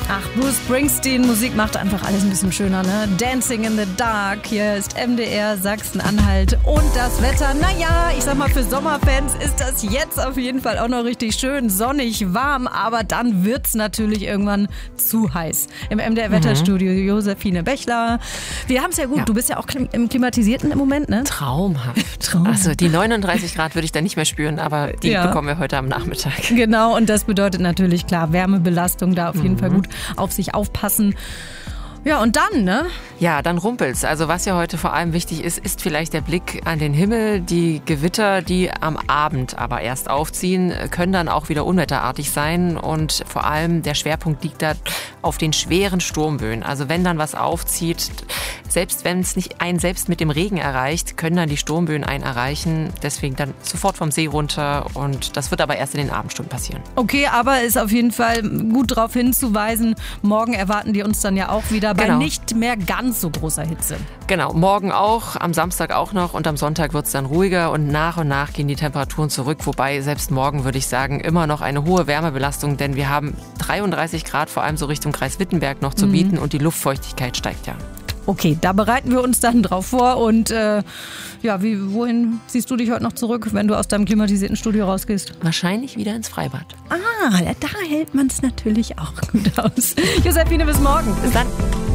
Ach, Bruce Springsteen, Musik macht einfach alles ein bisschen schöner, ne? Dancing in the Dark, hier ist MDR Sachsen-Anhalt und das Wetter. Naja, ich sag mal, für Sommerfans ist das jetzt auf jeden Fall auch noch richtig schön, sonnig, warm, aber dann wird's natürlich irgendwann zu heiß. Im MDR-Wetterstudio Josephine Bechler. Wir haben's ja gut, Du bist ja auch im Klimatisierten im Moment, ne? Traumhaft. Also die 39 Grad würde ich dann nicht mehr spüren, aber die bekommen wir heute am Nachmittag. Genau, und das bedeutet natürlich, klar, Wärmebelastung, da auf jeden Fall gut auf sich aufpassen. Ja, und dann, ne? Ja, dann rumpelt's. Also was ja heute vor allem wichtig ist, ist vielleicht der Blick an den Himmel. Die Gewitter, die am Abend aber erst aufziehen, können dann auch wieder unwetterartig sein. Und vor allem der Schwerpunkt liegt da auf den schweren Sturmböen. Also wenn dann was aufzieht, selbst wenn es nicht einen selbst mit dem Regen erreicht, können dann die Sturmböen einen erreichen. Deswegen dann sofort vom See runter. Und das wird aber erst in den Abendstunden passieren. Okay, aber ist auf jeden Fall gut darauf hinzuweisen, morgen erwarten die uns dann ja auch wieder bei nicht mehr ganz so großer Hitze. Genau, morgen auch, am Samstag auch noch und am Sonntag wird es dann ruhiger und nach gehen die Temperaturen zurück. Wobei selbst morgen, würde ich sagen, immer noch eine hohe Wärmebelastung, denn wir haben 33 Grad vor allem so Richtung Kreis Wittenberg noch zu bieten und die Luftfeuchtigkeit steigt ja. Okay, da bereiten wir uns dann drauf vor und wohin ziehst du dich heute noch zurück, wenn du aus deinem klimatisierten Studio rausgehst? Wahrscheinlich wieder ins Freibad. Ah, da hält man es natürlich auch gut aus. Josephine, bis morgen. Bis dann.